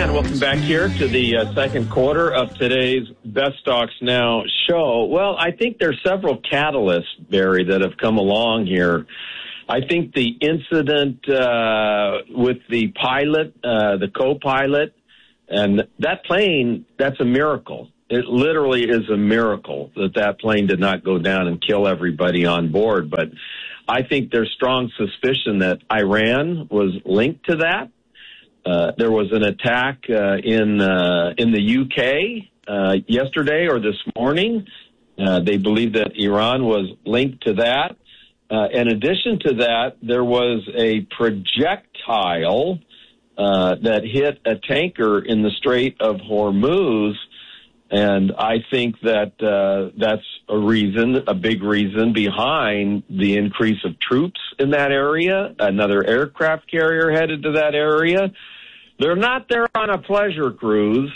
And welcome back here to the second quarter of today's Best Stocks Now show. Well, I think there's several catalysts, Barry, that have come along here. I think the incident with the pilot, the co-pilot, and that plane, that's a miracle. It literally is a miracle that plane did not go down and kill everybody on board. But I think there's strong suspicion that Iran was linked to that. There was an attack in the UK yesterday or this morning. They believe that Iran was linked to that. In addition to that, there was a projectile that hit a tanker in the Strait of Hormuz, and I think that that's a big reason behind the increase of troops in that area. Another aircraft carrier headed to that area. They're not there on a pleasure cruise.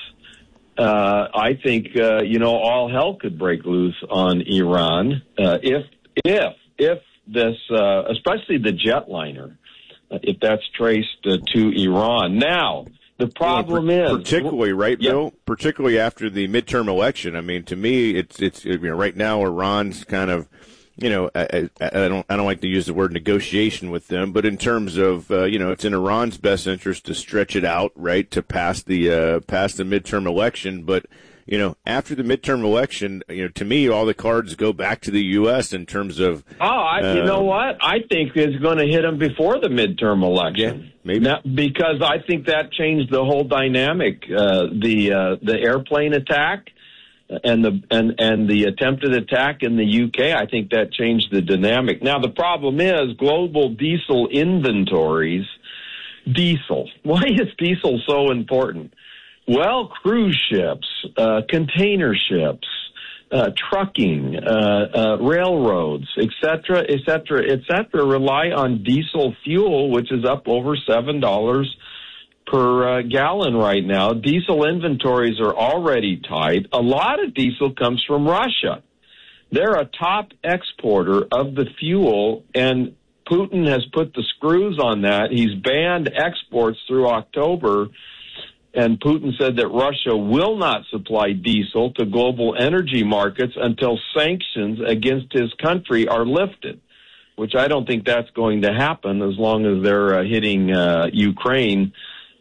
I think, all hell could break loose on Iran if this, especially the jetliner, if that's traced to Iran. Now, the problem is particularly Bill. Particularly after the midterm election. I mean, to me, it's right now Iran's kind of, I don't like to use the word negotiation with them, but in terms of it's in Iran's best interest to stretch it out, right, to pass the midterm election. But after the midterm election, to me, all the cards go back to the U.S. in terms of. You know what? I think it's going to hit them before the midterm election. Yeah, maybe. Now, because I think that changed the whole dynamic. The airplane attack and the attempted attack in the UK, I think that changed the dynamic. Now, the problem is global diesel inventories. Diesel. Why is diesel so important? Well, cruise ships, container ships, trucking, railroads, et cetera, rely on diesel fuel, which is up over $7 per gallon right now. Diesel inventories are already tight. A lot of diesel comes from Russia. They're a top exporter of the fuel, and Putin has put the screws on that. He's banned exports through October, and Putin said that Russia will not supply diesel to global energy markets until sanctions against his country are lifted, which I don't think that's going to happen as long as they're hitting Ukraine,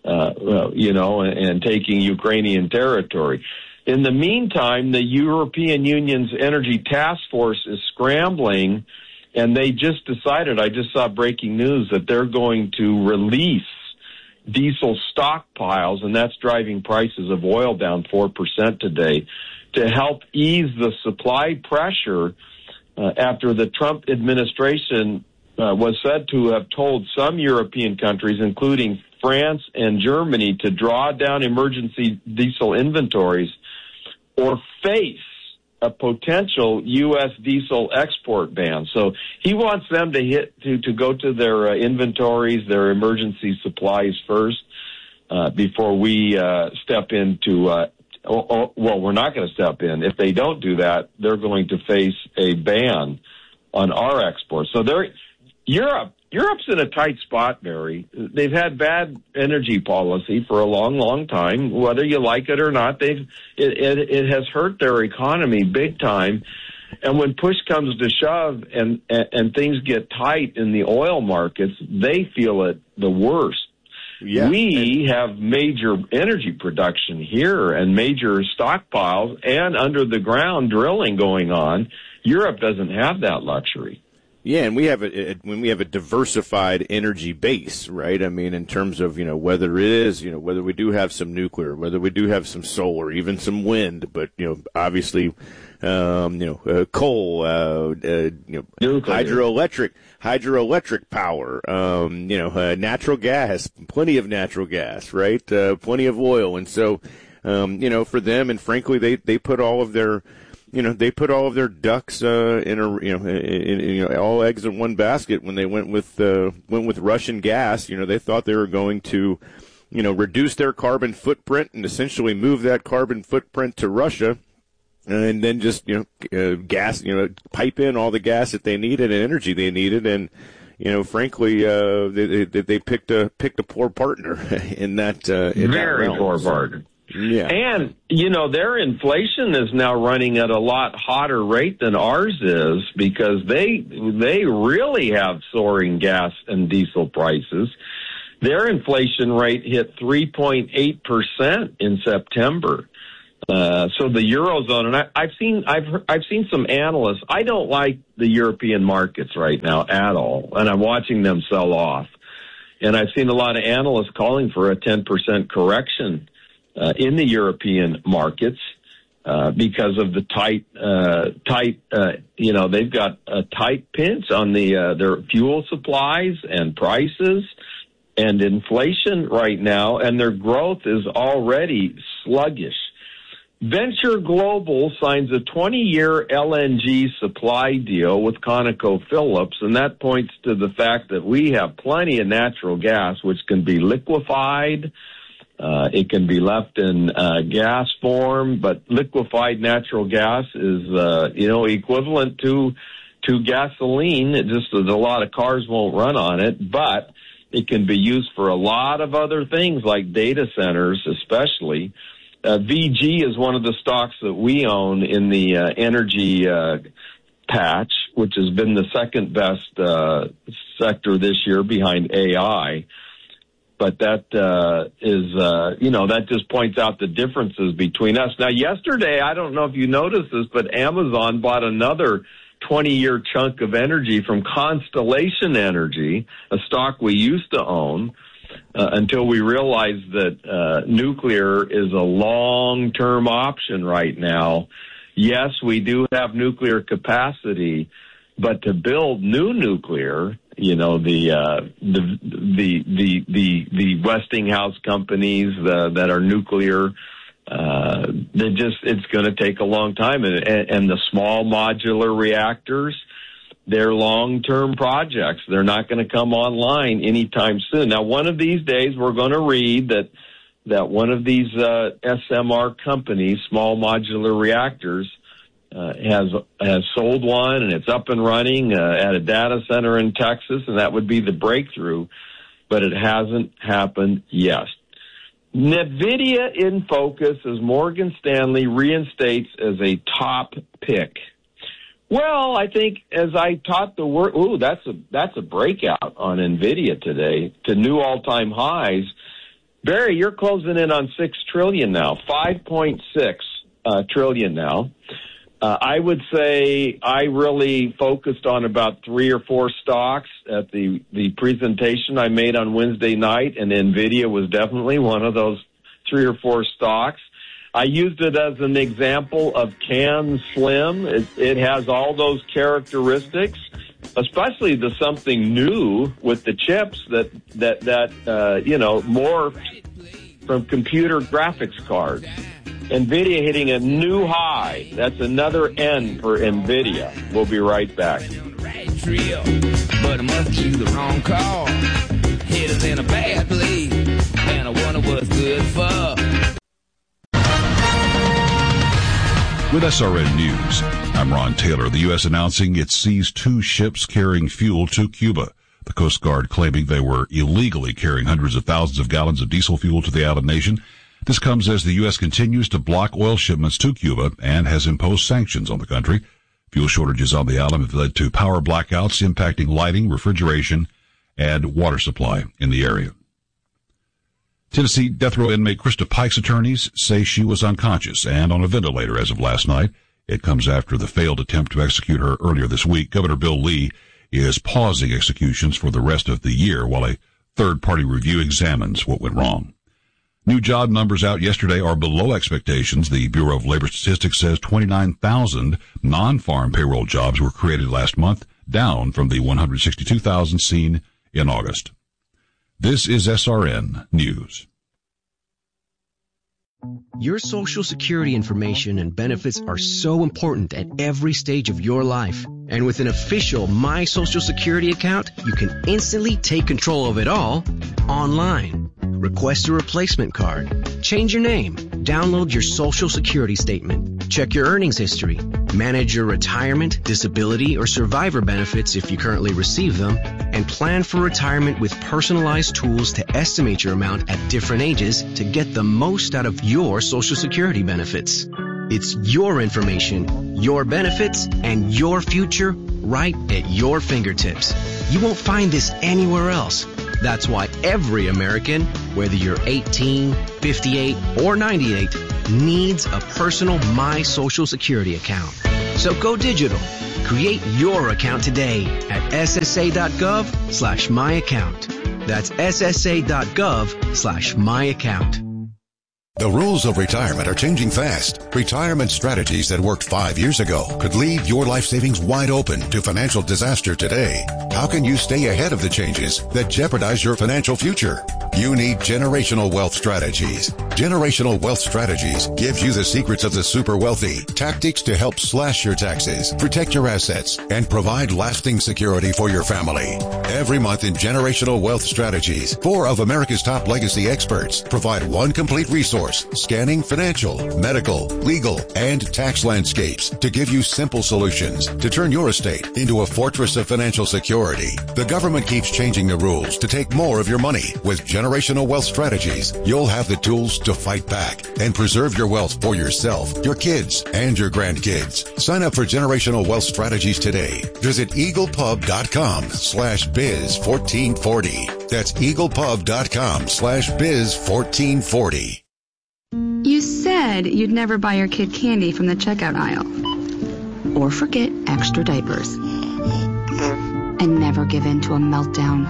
and taking Ukrainian territory. In the meantime, the European Union's Energy Task Force is scrambling, and they just decided, I just saw breaking news, that they're going to release diesel stockpiles, and that's driving prices of oil down 4% today, to help ease the supply pressure after the Trump administration was said to have told some European countries, including France and Germany, to draw down emergency diesel inventories or face a potential U.S. diesel export ban. So he wants them to go to their inventories, their emergency supplies first, before we step into. We're not going to step in. If they don't do that, they're going to face a ban on our exports. So Europe's in a tight spot, Barry. They've had bad energy policy for a long, long time. Whether you like it or not, it has hurt their economy big time. And when push comes to shove and things get tight in the oil markets, they feel it the worst. Yeah. We have major energy production here and major stockpiles and under the ground drilling going on. Europe doesn't have that luxury. Yeah, and we have when we have a diversified energy base, right? I mean, in terms of, whether it is, whether we do have some nuclear, whether we do have some solar, even some wind, but, obviously, coal, hydroelectric power, natural gas, plenty of natural gas, right? Plenty of oil. And so, for them, and frankly, they put all of their, they put all of their ducks in all eggs in one basket when they went with Russian gas. They thought they were going to, reduce their carbon footprint and essentially move that carbon footprint to Russia, and then just pipe in all the gas that they needed and energy they needed, and frankly, they picked a poor partner in that. Very poor partner. Yeah. And, their inflation is now running at a lot hotter rate than ours is because they really have soaring gas and diesel prices. Their inflation rate hit 3.8% in September. So the Eurozone, and I've seen some analysts. I don't like the European markets right now at all, and I'm watching them sell off. And I've seen a lot of analysts calling for a 10% correction in the European markets because of the tight. They've got a tight pinch on their fuel supplies and prices and inflation right now, and their growth is already sluggish. Venture Global signs a 20-year LNG supply deal with ConocoPhillips, and that points to the fact that we have plenty of natural gas, which can be liquefied. It can be left in gas form, but liquefied natural gas is, equivalent to gasoline. It just that a lot of cars won't run on it, but it can be used for a lot of other things like data centers, especially. VG is one of the stocks that we own in the energy patch, which has been the second best sector this year behind AI. But that that just points out the differences between us. Now, yesterday, I don't know if you noticed this, but Amazon bought another 20-year chunk of energy from Constellation Energy, a stock we used to own, until we realized that nuclear is a long-term option right now. Yes, we do have nuclear capacity, but to build new nuclear, the Westinghouse companies that are nuclear, it's going to take a long time, and the small modular reactors, they're long-term projects. They're not going to come online anytime soon. Now, one of these days, we're going to read that one of these SMR companies, small modular reactors, has sold one, and it's up and running at a data center in Texas, and that would be the breakthrough. But it hasn't happened yet. NVIDIA in focus as Morgan Stanley reinstates as a top pick. Well, I think as I taught the word, that's a breakout on NVIDIA today to new all-time highs. Barry, you're closing in on $6 trillion now, $5.6 trillion now. I would say I really focused on about 3 or 4 stocks at the presentation I made on Wednesday night, and NVIDIA was definitely one of those 3 or 4 stocks. I used it as an example of Can Slim. It has all those characteristics, especially the something new with the chips that morphed from computer graphics cards. NVIDIA hitting a new high. That's another N for NVIDIA. We'll be right back. But I must choose the wrong call. Headed in a bad place, and I wonder what's good for. With SRN News, I'm Ron Taylor. The U.S. announcing it seized 2 ships carrying fuel to Cuba. The Coast Guard claiming they were illegally carrying hundreds of thousands of gallons of diesel fuel to the island nation. This comes as the U.S. continues to block oil shipments to Cuba and has imposed sanctions on the country. Fuel shortages on the island have led to power blackouts impacting lighting, refrigeration, and water supply in the area. Tennessee death row inmate Krista Pike's attorneys say she was unconscious and on a ventilator as of last night. It comes after the failed attempt to execute her earlier this week. Governor Bill Lee is pausing executions for the rest of the year while a third-party review examines what went wrong. New job numbers out yesterday are below expectations. The Bureau of Labor Statistics says 29,000 non-farm payroll jobs were created last month, down from the 162,000 seen in August. This is SRN News. Your Social Security information and benefits are so important at every stage of your life. And with an official My Social Security account, you can instantly take control of it all online. Request a replacement card, change your name, download your Social Security statement, check your earnings history, manage your retirement, disability, or survivor benefits if you currently receive them, and plan for retirement with personalized tools to estimate your amount at different ages to get the most out of your Social Security benefits. It's your information, your benefits, and your future right at your fingertips. You won't find this anywhere else. That's why every American, whether you're 18, 58, or 98, needs a personal My Social Security account. So go digital. Create your account today at ssa.gov/myaccount. That's ssa.gov/myaccount. The rules of retirement are changing fast. Retirement strategies that worked 5 years ago could leave your life savings wide open to financial disaster today. How can you stay ahead of the changes that jeopardize your financial future? You need Generational Wealth Strategies. Generational Wealth Strategies gives you the secrets of the super wealthy, tactics to help slash your taxes, protect your assets, and provide lasting security for your family. Every month in Generational Wealth Strategies, 4 of America's top legacy experts provide one complete resource, scanning financial, medical, legal, and tax landscapes to give you simple solutions to turn your estate into a fortress of financial security. The government keeps changing the rules to take more of your money. With Generational Wealth Strategies, you'll have the tools to fight back and preserve your wealth for yourself, your kids, and your grandkids. Sign up for Generational Wealth Strategies today. Visit eaglepub.com/biz1440. That's eaglepub.com/biz1440. You said you'd never buy your kid candy from the checkout aisle. Or forget extra diapers. And never give in to a meltdown.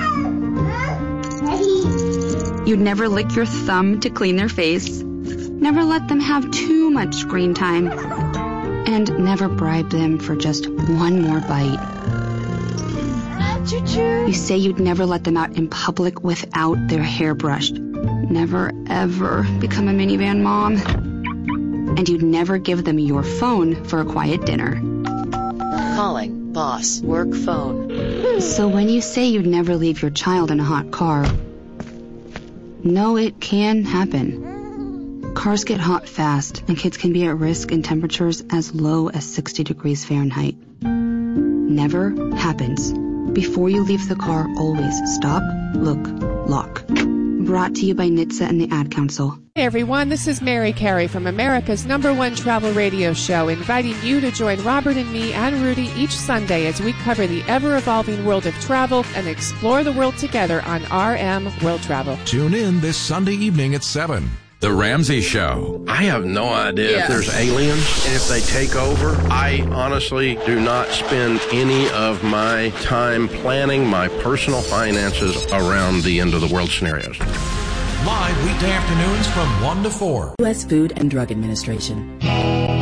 You'd never lick your thumb to clean their face. Never let them have too much screen time. And never bribe them for just one more bite. You say you'd never let them out in public without their hair brushed. Never, ever become a minivan mom. And you'd never give them your phone for a quiet dinner. Calling boss work phone. So when you say you'd never leave your child in a hot car, no, it can happen. Cars get hot fast, and kids can be at risk in temperatures as low as 60 degrees Fahrenheit. Never happens. Before you leave the car, always stop, look, lock. Brought to you by NHTSA and the Ad Council. Hey everyone, this is Mary Carey from America's #1 travel radio show, inviting you to join Robert and me and Rudy each Sunday as we cover the ever-evolving world of travel and explore the world together on RM World Travel. Tune in this Sunday evening at 7. The Ramsey Show. I have no idea if there's aliens and if they take over. I honestly do not spend any of my time planning my personal finances around the end of the world scenarios. Live weekday afternoons from 1 to 4. U.S. Food and Drug Administration.